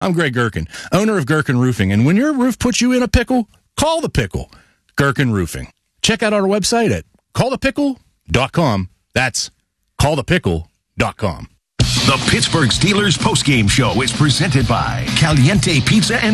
I'm Greg Gherkin, owner of Gherkin Roofing. And when your roof puts you in a pickle, call the pickle. Gherkin Roofing. Check out our website at callthepickle.com. That's callthepickle.com. The Pittsburgh Steelers postgame show is presented by Caliente Pizza and